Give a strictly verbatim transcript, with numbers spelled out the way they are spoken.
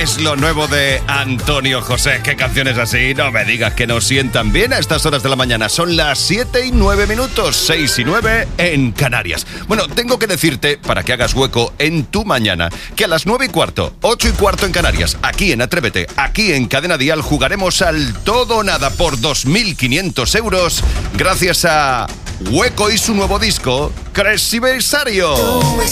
es lo nuevo de Antonio José. ¿Qué canciones así? No me digas que nos sientan bien a estas horas de la mañana. Son las siete y nueve minutos, seis y nueve en Canarias. Bueno, tengo que decirte, para que hagas hueco en tu mañana, que a las nueve y cuarto, ocho y cuarto en Canarias, aquí en Atrévete, aquí en Cadena Dial, jugaremos al todo o nada por dos mil quinientos euros gracias a Hueco y su nuevo disco, Cresiversario.